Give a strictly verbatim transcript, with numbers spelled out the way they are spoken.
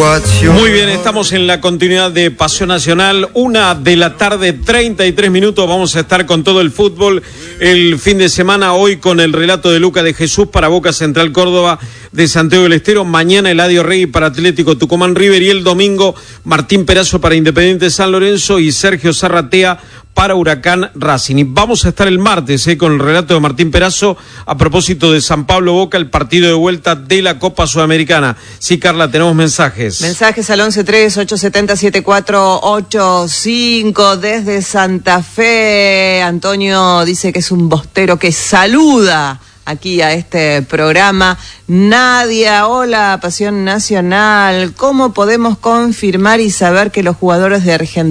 Muy bien, estamos en la continuidad de Pasión Nacional, una de la tarde, treinta y tres minutos, vamos a estar con todo el fútbol el fin de semana, hoy con el relato de Luca de Jesús para Boca Central Córdoba de Santiago del Estero, mañana Eladio Rey para Atlético Tucumán River y el domingo Martín Perazo para Independiente San Lorenzo y Sergio Zarratea para Huracán Racing. Y vamos a estar el martes eh, con el relato de Martín Perazo a propósito de San Pablo Boca, el partido de vuelta de la Copa Sudamericana. Sí, Carla, tenemos mensajes. Mensajes al once tres, ocho siete cero, siete cuatro ocho cinco desde Santa Fe. Antonio dice que es un bostero que saluda aquí a este programa. Nadia, hola, Pasión Nacional. ¿Cómo podemos confirmar y saber que los jugadores de Argentina